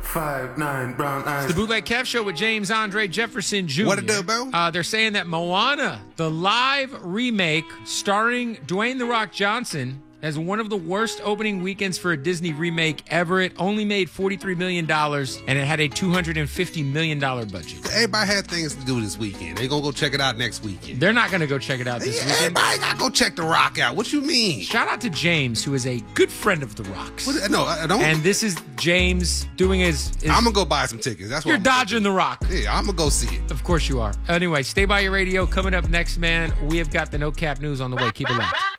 5'9" brown eyes. The Bootleg Kev Show with James Andre Jefferson Jr. What it do, bro? They're saying that Moana, the live remake starring Dwayne "The Rock" Johnson, has one of the worst opening weekends for a Disney remake ever. It only made $43 million, and it had a $250 million budget. Everybody had things to do this weekend. They gonna go check it out next weekend. They're not going to go check it out this weekend. Everybody gotta go check The Rock out. What you mean? Shout out to James, who is a good friend of The Rock's. No, I don't. And this is James doing his I'm gonna go buy some tickets. That's what You're dodging The Rock. Yeah, I'm gonna go see it. Of course you are. Anyway, stay by your radio. Coming up next, man, we have got the No Cap News on the way. Keep it locked.